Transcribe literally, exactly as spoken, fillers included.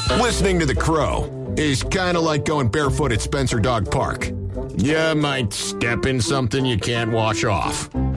Listening to The Crow is kind of like going barefoot at Spencer Dog Park. You might step in something you can't wash off.